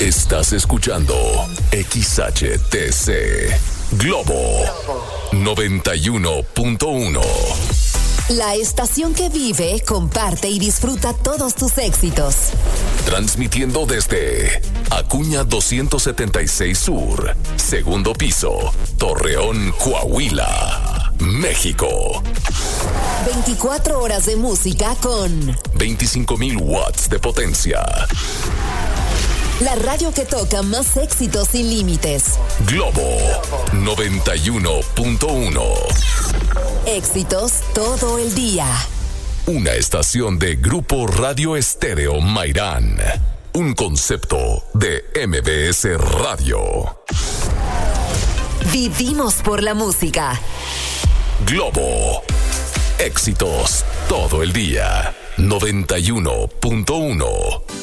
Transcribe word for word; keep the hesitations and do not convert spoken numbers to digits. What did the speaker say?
Estás escuchando X H T C Globo noventa y uno punto uno. La estación que vive, comparte y disfruta todos tus éxitos. Transmitiendo desde Acuña doscientos setenta y seis Sur, segundo piso, Torreón, Coahuila, México. veinticuatro horas de música con veinticinco mil watts de potencia. La radio que toca más éxitos sin límites. Globo noventa y uno punto uno. Éxitos todo el día. Una estación de Grupo Radio Estéreo Mairán. Un concepto de M B S Radio. Vivimos por la música. Globo. Éxitos todo el día. noventa y uno punto uno.